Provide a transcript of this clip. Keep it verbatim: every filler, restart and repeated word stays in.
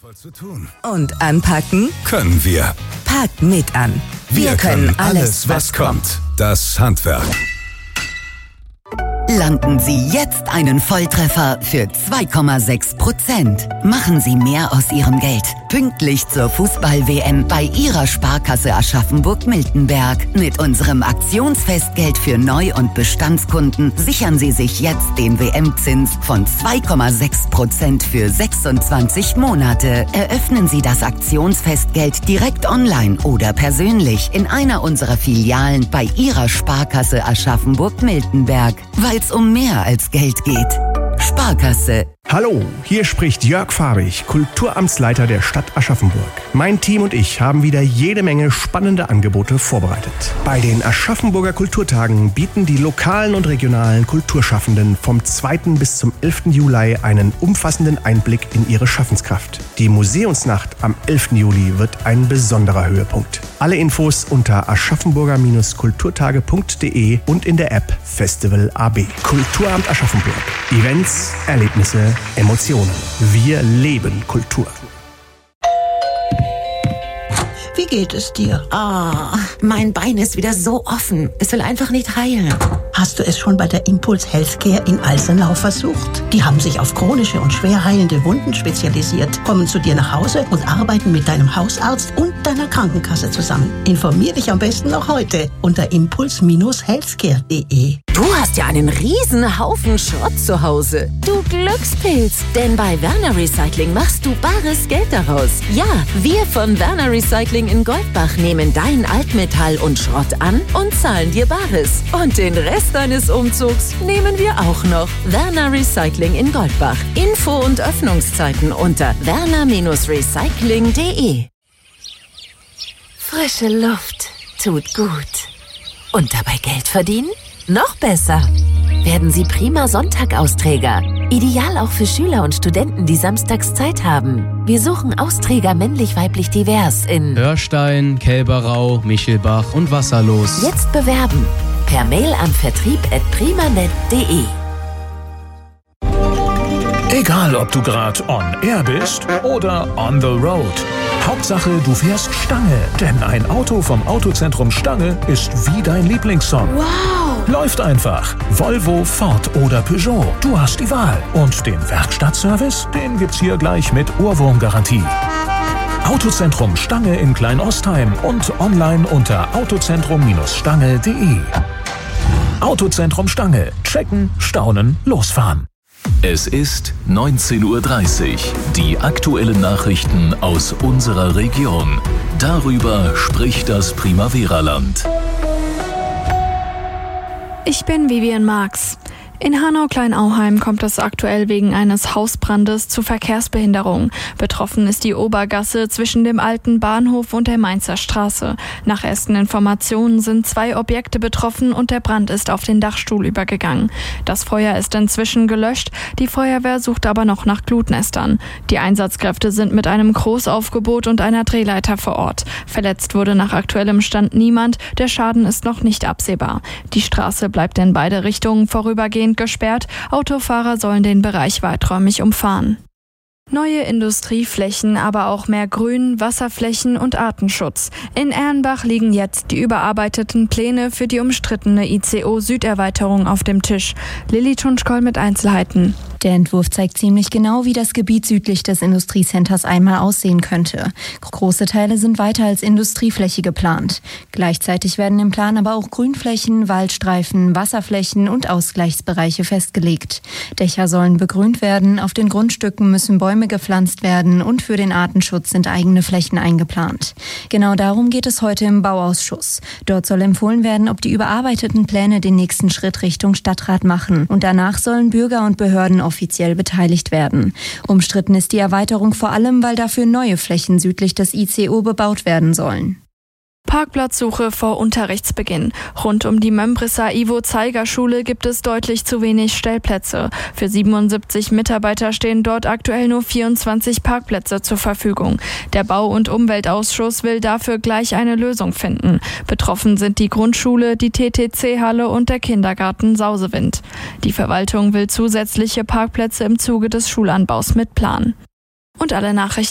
Voll zu tun. Und anpacken Können wir. Packt mit an. Wir, wir können alles, was kommt. Das Handwerk. Landen Sie jetzt einen Volltreffer für zwei Komma sechs Prozent. Machen Sie mehr aus Ihrem Geld. Pünktlich zur Fußball-W M bei Ihrer Sparkasse Aschaffenburg-Miltenberg. Mit unserem Aktionsfestgeld für Neu- und Bestandskunden sichern Sie sich jetzt den W M-Zins von zwei Komma sechs Prozent für sechsundzwanzig Monate. Eröffnen Sie das Aktionsfestgeld direkt online oder persönlich in einer unserer Filialen bei Ihrer Sparkasse Aschaffenburg-Miltenberg. Weil es um mehr als Geld geht. Sparkasse. Hallo, hier spricht Jörg Fabich, Kulturamtsleiter der Stadt Aschaffenburg. Mein Team und ich haben wieder jede Menge spannende Angebote vorbereitet. Bei den Aschaffenburger Kulturtagen bieten die lokalen und regionalen Kulturschaffenden vom zweiten bis zum elften Juli einen umfassenden Einblick in ihre Schaffenskraft. Die Museumsnacht am elften Juli wird ein besonderer Höhepunkt. Alle Infos unter aschaffenburger kulturtage punkt de und in der App Festival A B. Kulturamt Aschaffenburg. Events, Erlebnisse, Emotionen. Wir leben Kultur. Wie geht es dir? Ah, oh, mein Bein ist wieder so offen. Es will einfach nicht heilen. Hast du es schon bei der Impuls Healthcare in Alsenau versucht? Die haben sich auf chronische und schwer heilende Wunden spezialisiert, kommen zu dir nach Hause und arbeiten mit deinem Hausarzt und deiner Krankenkasse zusammen. Informier dich am besten noch heute unter impuls healthcare punkt de. Du hast ja einen riesen Haufen Schrott zu Hause. Du Glückspilz. Denn bei Werner Recycling machst du bares Geld daraus. Ja, wir von Werner Recycling in Goldbach nehmen dein Altmetall und Schrott an und zahlen dir Bares. Und den Rest deines Umzugs nehmen wir auch noch. Werner Recycling in Goldbach. Info und Öffnungszeiten unter werner recycling punkt de. Frische Luft tut gut. Und dabei Geld verdienen? Noch besser. Werden Sie prima Sonntag-Austräger. Ideal auch für Schüler und Studenten, die samstags Zeit haben. Wir suchen Austräger männlich-weiblich divers in Hörstein, Kälberau, Michelbach und Wasserlos. Jetzt bewerben. Per Mail an vertrieb at primanet punkt de. Egal, ob du gerade on air bist oder on the road. Hauptsache, du fährst Stange. Denn ein Auto vom Autozentrum Stange ist wie dein Lieblingssong. Wow! Läuft einfach. Volvo, Ford oder Peugeot. Du hast die Wahl. Und den Werkstattservice, den gibt's hier gleich mit Ohrwurmgarantie. Autozentrum Stange in Kleinostheim und online unter autozentrum stange punkt de. Autozentrum Stange. Checken, staunen, losfahren. Es ist neunzehn Uhr dreißig. Die aktuellen Nachrichten aus unserer Region. Darüber spricht das Primavera-Land. Ich bin Vivian Marx. In Hanau-Kleinauheim kommt es aktuell wegen eines Hausbrandes zu Verkehrsbehinderung. Betroffen ist die Obergasse zwischen dem alten Bahnhof und der Mainzer Straße. Nach ersten Informationen sind zwei Objekte betroffen und der Brand ist auf den Dachstuhl übergegangen. Das Feuer ist inzwischen gelöscht, die Feuerwehr sucht aber noch nach Glutnestern. Die Einsatzkräfte sind mit einem Großaufgebot und einer Drehleiter vor Ort. Verletzt wurde nach aktuellem Stand niemand, der Schaden ist noch nicht absehbar. Die Straße bleibt in beide Richtungen vorübergehend gesperrt. Autofahrer sollen den Bereich weiträumig umfahren. Neue Industrieflächen, aber auch mehr Grün, Wasserflächen und Artenschutz. In Erlenbach liegen jetzt die überarbeiteten Pläne für die umstrittene I C O-Süderweiterung auf dem Tisch. Lilly Tunschkoll mit Einzelheiten. Der Entwurf zeigt ziemlich genau, wie das Gebiet südlich des Industriecenters einmal aussehen könnte. Große Teile sind weiter als Industriefläche geplant. Gleichzeitig werden im Plan aber auch Grünflächen, Waldstreifen, Wasserflächen und Ausgleichsbereiche festgelegt. Dächer sollen begrünt werden, auf den Grundstücken müssen Bäume gepflanzt werden und für den Artenschutz sind eigene Flächen eingeplant. Genau darum geht es heute im Bauausschuss. Dort soll empfohlen werden, ob die überarbeiteten Pläne den nächsten Schritt Richtung Stadtrat machen. Und danach sollen Bürger und Behörden offiziell beteiligt werden. Umstritten ist die Erweiterung vor allem, weil dafür neue Flächen südlich des I C O bebaut werden sollen. Parkplatzsuche vor Unterrichtsbeginn. Rund um die Mömbrisser Ivo-Zeiger-Schule gibt es deutlich zu wenig Stellplätze. Für siebenundsiebzig Mitarbeiter stehen dort aktuell nur vierundzwanzig Parkplätze zur Verfügung. Der Bau- und Umweltausschuss will dafür gleich eine Lösung finden. Betroffen sind die Grundschule, die T T C-Halle und der Kindergarten Sausewind. Die Verwaltung will zusätzliche Parkplätze im Zuge des Schulanbaus mitplanen. Und alle Nachrichten